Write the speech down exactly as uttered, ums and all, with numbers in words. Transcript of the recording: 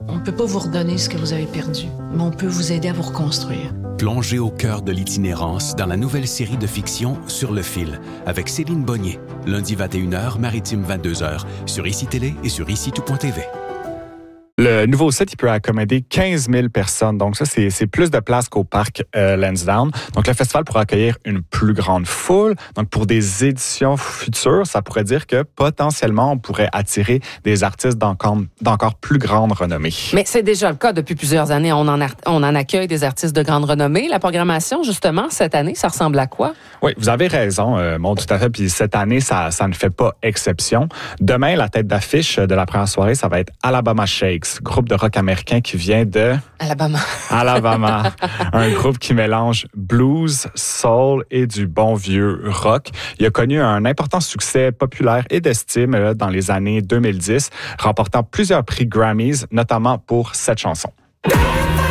On ne peut pas vous redonner ce que vous avez perdu, mais on peut vous aider à vous reconstruire. Plongez au cœur de l'itinérance dans la nouvelle série de fiction Sur le fil, avec Céline Bonnier, lundi vingt et une heures, maritime vingt-deux heures, sur I C I Télé et sur ici tout point t v. Le nouveau site, il peut accommoder quinze mille personnes. Donc ça, c'est, c'est plus de place qu'au parc euh, Lansdowne. Donc le festival pourra accueillir une plus grande foule. Donc pour des éditions futures, ça pourrait dire que potentiellement, on pourrait attirer des artistes d'encore, d'encore plus grande renommée. Mais c'est déjà le cas depuis plusieurs années. On en, a, on en accueille des artistes de grande renommée. La programmation, justement, cette année, ça ressemble à quoi? Oui, vous avez raison, euh, Maud, tout à fait. Puis cette année, ça, ça ne fait pas exception. Demain, la tête d'affiche de la première soirée, ça va être Alabama Shakes, groupe de rock américain qui vient de... Alabama. Alabama. Un groupe qui mélange blues, soul et du bon vieux rock. Il a connu un important succès populaire et d'estime dans les années deux mille dix, remportant plusieurs prix Grammys, notamment pour cette chanson.